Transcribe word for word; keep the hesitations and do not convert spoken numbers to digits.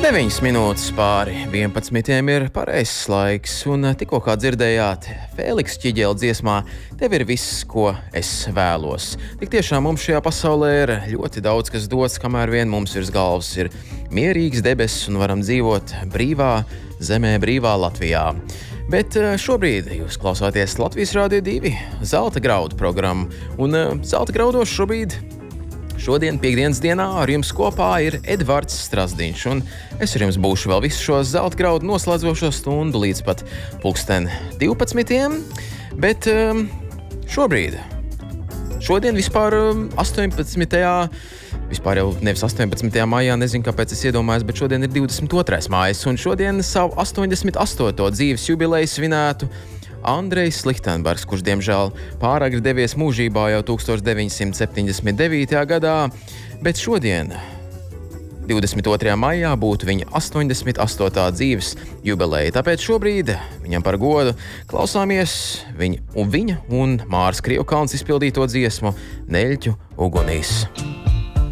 deviņas minūtes pāri vienpadsmitiem ir pareizs laiks, un tikko kā dzirdējāt, Fēliksa Ķiģeļa dziesmā tev ir viss, ko es vēlos. Tik tiešām mums šajā pasaulē ir ļoti daudz, kas dots, kamēr vien mums virs galvas ir mierīgs debesis un varam dzīvot brīvā zemē, brīvā Latvijā. Bet šobrīd jūs klausāties Latvijas Rādio divi Zelta graudu programmu, un Zelta graudos šobrīd Šodien, piekdienas dienā, ar jums kopā ir Edvards Strasdiņš, un es ar jums būšu vēl visu šo zelta graudu noslēdzošo stundu līdz pat pulksten divpadsmitiem, bet um, šobrīd, šodien vispār um, astoņpadsmitajā Vispār jau nevis astoņpadsmitajā maijā, nezinu, kāpēc es iedomājos, bet šodien ir divdesmit otrais mājas, un šodien savu astoņdesmit astoto dzīves jubileju svinētu Andrejs Lichtenbergs, kurš diemžēl pāragri devies mūžībā jau tūkstoš deviņsimt septiņdesmit devītajā gadā, bet šodien, divdesmit otrajā maijā, būtu viņa astoņdesmit astotā dzīves jubileja. Tāpēc šobrīd viņam par godu klausāmies viņa un viņa un Māris Krievkalns izpildīto dziesmu Neļķu ugunīs.